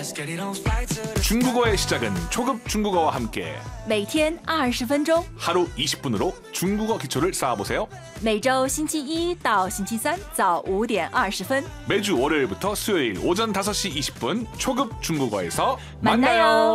중국어의 시작은 초급 중국어와 함께 每天20分钟， 하루 20분으로 중국어 기초를 쌓아보세요. 每周星期一到星期三早5点20分。 매주 월요일부터 수요일 오전 5시 20분 초급 중국어에서 만나요. 만나요.